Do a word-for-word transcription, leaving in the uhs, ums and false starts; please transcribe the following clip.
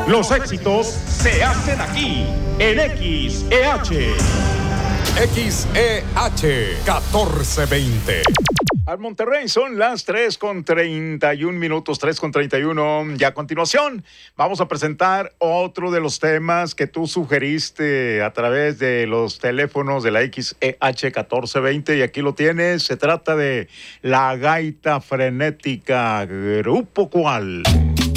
Los éxitos se hacen aquí, en X E H. X E H catorce veinte. Al Monterrey son las tres con treinta y un minutos, tres con treinta y uno. Y a continuación vamos a presentar otro de los temas que tú sugeriste a través de los teléfonos de la X E H catorce veinte. Y aquí lo tienes, se trata de La Gaita Frenética. ¿Grupo cuál?